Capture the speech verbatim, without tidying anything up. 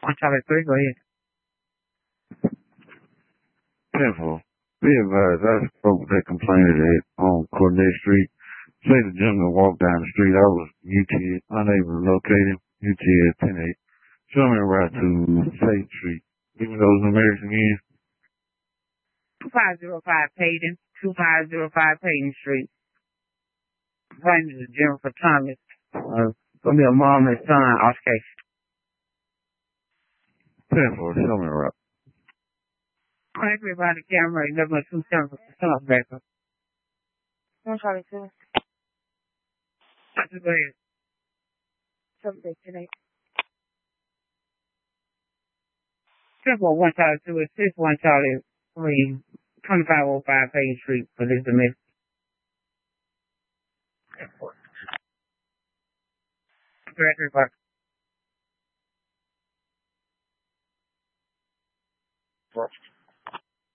One Charlie three, go ahead. Tenfold. Be advised, I spoke with that complainant at on Cornet Street. Say the gentleman walked down the street. I was U T unable to locate him. U T S ten eight. Show me a route to Faith Street. Even those numerics again. two five zero five Payton, two five zero five Payton Street. My name is Jennifer Thomas. Uh, gonna be a mom and son altercation. Tenfold. Show me a route. Everybody camera eleven two seven South Baker. One Charlie two. That's go ahead. Something today. Triple one Charlie two is six one Charlie three, twenty five oh five Payton Street for this domestic. Everybody.